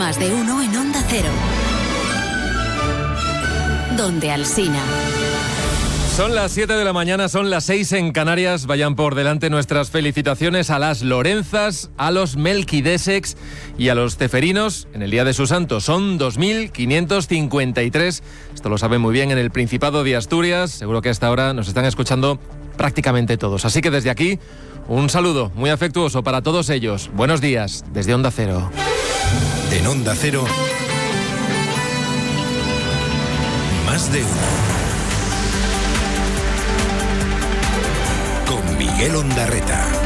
Más de uno en Onda Cero. Donde Alsina. Son las 7 de la mañana, son las 6 en Canarias. Vayan por delante nuestras felicitaciones a las Lorenzas, a los Melquidesex y a los Ceferinos en el Día de su Santo. Son 2.553. Esto lo saben muy bien en el Principado de Asturias. Seguro que a esta hora nos están escuchando prácticamente todos. Así que desde aquí, un saludo muy afectuoso para todos ellos. Buenos días desde Onda Cero. En Onda Cero, Más de uno. Con Miguel Ondarreta.